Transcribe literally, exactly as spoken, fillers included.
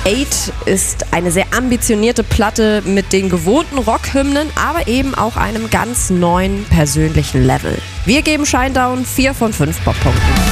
Eight ist eine sehr ambitionierte Platte mit den gewohnten Rockhymnen, aber eben auch einem ganz neuen persönlichen Level. Wir geben Shinedown vier von fünf Poppunkten.